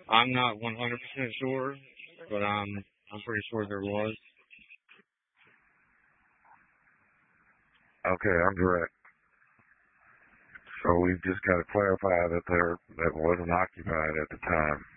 I'm not 100% sure, but I'm pretty sure there was. Okay, I'm correct. So we've just got to clarify that that wasn't occupied at the time.